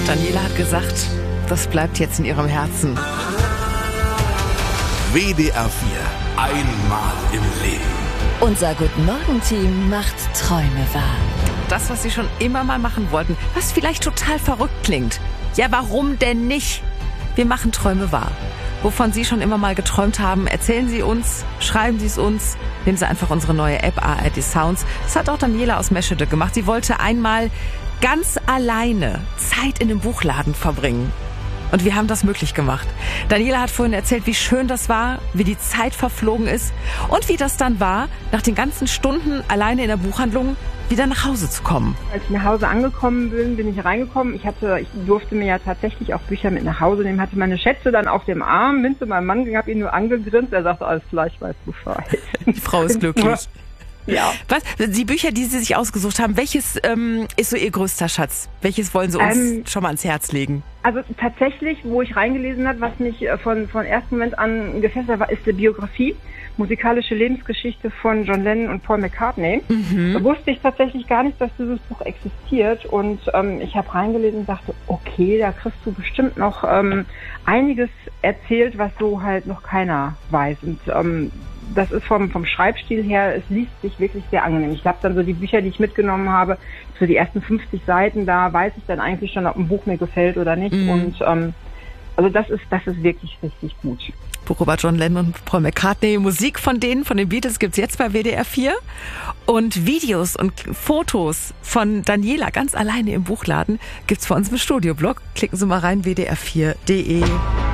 Daniela hat gesagt, das bleibt jetzt in ihrem Herzen. WDR 4. Einmal im Leben. Unser Guten-Morgen-Team macht Träume wahr. Das, was Sie schon immer mal machen wollten, was vielleicht total verrückt klingt. Ja, warum denn nicht? Wir machen Träume wahr. Wovon Sie schon immer mal geträumt haben, erzählen Sie uns, schreiben Sie es uns. Nehmen Sie einfach unsere neue App ARD Sounds. Das hat auch Daniela aus Meschede gemacht. Sie wollte einmal ganz alleine Zeit in einem Buchladen verbringen. Und wir haben das möglich gemacht. Daniela hat vorhin erzählt, wie schön das war, wie die Zeit verflogen ist und wie das dann war, nach den ganzen Stunden alleine in der Buchhandlung wieder nach Hause zu kommen. Als ich nach Hause angekommen bin ich reingekommen. Ich durfte mir ja tatsächlich auch Bücher mit nach Hause nehmen, hatte meine Schätze dann auf dem Arm, bin zu meinem Mann gegangen, habe ihn nur angegrinst. Er sagte, alles klar, ich weiß Bescheid. Die Frau ist glücklich. Ja. Was? Die Bücher, die Sie sich ausgesucht haben, welches ist so Ihr größter Schatz? Welches wollen Sie uns schon mal ans Herz legen? Also tatsächlich, wo ich reingelesen habe, was mich von ersten Moment an gefesselt hat, ist die Biografie, musikalische Lebensgeschichte von John Lennon und Paul McCartney. Da wusste ich tatsächlich gar nicht, dass dieses Buch existiert und ich habe reingelesen und dachte, okay, da kriegst du bestimmt noch einiges erzählt, was so halt noch keiner weiß. Und das ist vom Schreibstil her, es liest sich wirklich sehr angenehm. Ich habe dann so die Bücher, die ich mitgenommen habe, so die ersten 50 Seiten, da weiß ich dann eigentlich schon, ob ein Buch mir gefällt oder nicht. Und also das ist wirklich richtig gut. Buch über John Lennon und Paul McCartney. Musik von den Beatles gibt's jetzt bei WDR 4. Und Videos und Fotos von Daniela ganz alleine im Buchladen gibt's bei uns im Studioblog. Klicken Sie mal rein, wdr4.de.